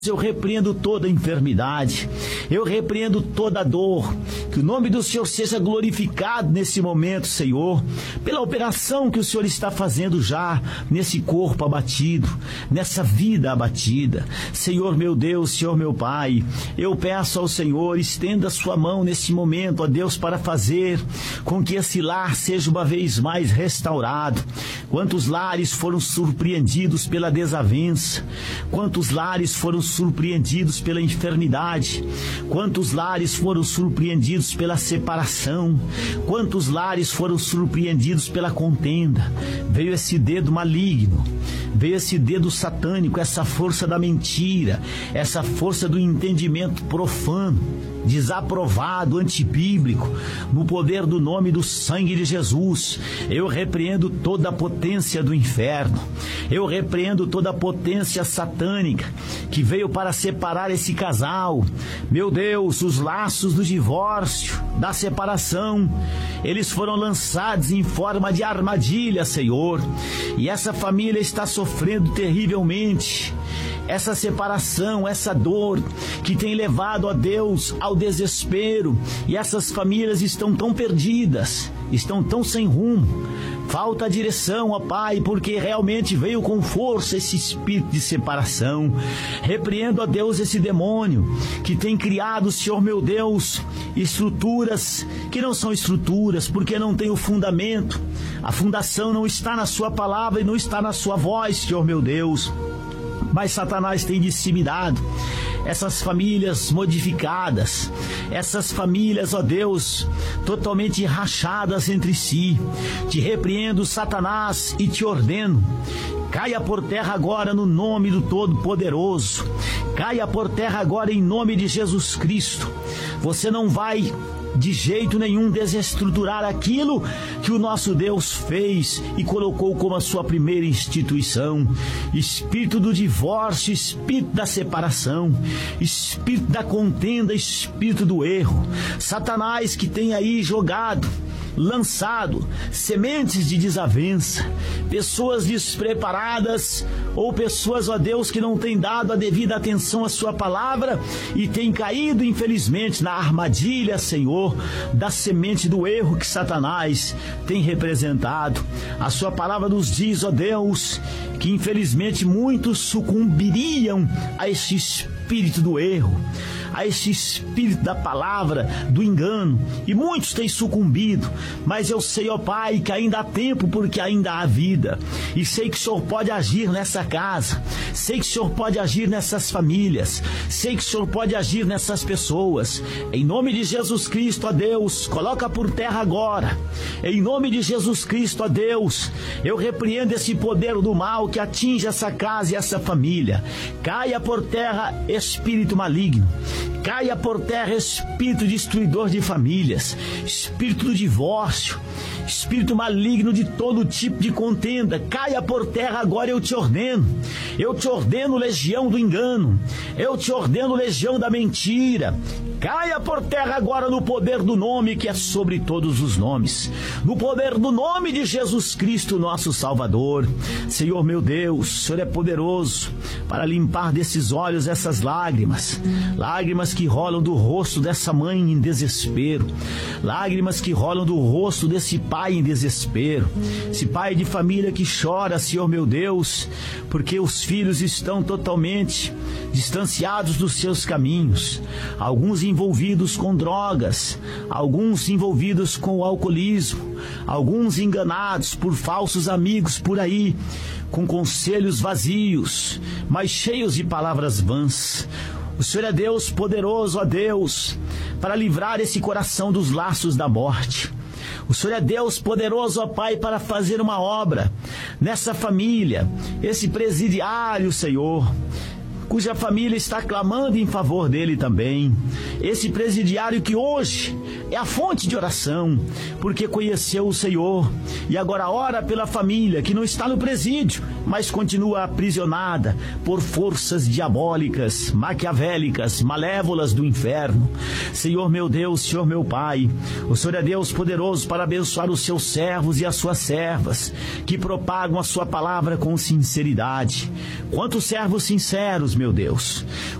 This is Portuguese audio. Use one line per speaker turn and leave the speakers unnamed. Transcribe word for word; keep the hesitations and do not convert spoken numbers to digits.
Eu repreendo toda enfermidade, eu repreendo toda dor, que o nome do Senhor seja glorificado nesse momento, Senhor, pela operação que o Senhor está fazendo já nesse corpo abatido, nessa vida abatida. Senhor meu Deus, Senhor meu Pai, eu peço ao Senhor, estenda a sua mão nesse momento, ó Deus, para fazer com que esse lar seja uma vez mais restaurado. Quantos lares foram surpreendidos pela desavença, quantos lares foram surpreendidos pela enfermidade, quantos lares foram surpreendidos pela separação, quantos lares foram surpreendidos pela contenda. Veio esse dedo maligno, veio esse dedo satânico, essa força da mentira, essa força do entendimento profano, desaprovado, antibíblico. No poder do nome do sangue de Jesus, eu repreendo toda a potência do inferno, eu repreendo toda a potência satânica que veio para separar esse casal. Meu Deus, os laços do divórcio, da separação, eles foram lançados em forma de armadilha, Senhor, e essa família está sofrendo terrivelmente. Essa separação, essa dor que tem levado a Deus ao desespero, e essas famílias estão tão perdidas, estão tão sem rumo. Falta direção, ó Pai, porque realmente veio com força esse espírito de separação. Repreendo, ó Deus, esse demônio que tem criado, Senhor meu Deus, estruturas que não são estruturas, porque não tem o fundamento. A fundação não está na sua palavra e não está na sua voz, Senhor meu Deus. Mas Satanás tem disseminado essas famílias modificadas, essas famílias, ó Deus, totalmente rachadas entre si. Te repreendo, Satanás, e te ordeno: caia por terra agora no nome do Todo-Poderoso. Caia por terra agora em nome de Jesus Cristo. Você não vai de jeito nenhum desestruturar aquilo que o nosso Deus fez e colocou como a sua primeira instituição. Espírito do divórcio, espírito da separação, espírito da contenda, espírito do erro. Satanás que tem aí jogado, lançado sementes de desavença, pessoas despreparadas ou pessoas, ó Deus, que não têm dado a devida atenção à sua palavra e têm caído, infelizmente, na armadilha, Senhor, da semente do erro que Satanás tem representado. A sua palavra nos diz, ó Deus, que infelizmente muitos sucumbiriam a esse espírito do erro, a esse espírito da palavra, do engano, e muitos têm sucumbido. Mas eu sei, ó Pai, que ainda há tempo, porque ainda há vida, e sei que o Senhor pode agir nessa casa, sei que o Senhor pode agir nessas famílias, sei que o Senhor pode agir nessas pessoas. Em nome de Jesus Cristo, ó Deus, coloca por terra agora. Em nome de Jesus Cristo, ó Deus, eu repreendo esse poder do mal que atinge essa casa e essa família. Caia por terra espírito maligno, caia por terra espírito destruidor de famílias, espírito do divórcio, espírito maligno de todo tipo de contenda. Caia por terra agora, eu te ordeno. Eu te ordeno, legião do engano, eu te ordeno, legião da mentira. Caia por terra agora no poder do nome que é sobre todos os nomes, no poder do nome de Jesus Cristo, nosso Salvador. Senhor meu Deus, o Senhor é poderoso para limpar desses olhos essas lágrimas, lágrimas que rolam do rosto dessa mãe em desespero, lágrimas que rolam do rosto desse pai em desespero, esse pai de família que chora, Senhor meu Deus, porque os filhos estão totalmente distanciados dos seus caminhos, alguns envolvidos com drogas, alguns envolvidos com o alcoolismo, alguns enganados por falsos amigos por aí, com conselhos vazios, mas cheios de palavras vãs. O Senhor é Deus poderoso, ó Deus, para livrar esse coração dos laços da morte. O Senhor é Deus poderoso, ó Pai, para fazer uma obra nessa família, esse presidiário, Senhor, cuja família está clamando em favor dele também. Esse presidiário que hoje é a fonte de oração, porque conheceu o Senhor e agora ora pela família que não está no presídio, mas continua aprisionada por forças diabólicas, maquiavélicas, malévolas do inferno. Senhor meu Deus, Senhor meu Pai, o Senhor é Deus poderoso para abençoar os seus servos e as suas servas, que propagam a sua palavra com sinceridade. Quantos servos sinceros, meu Deus!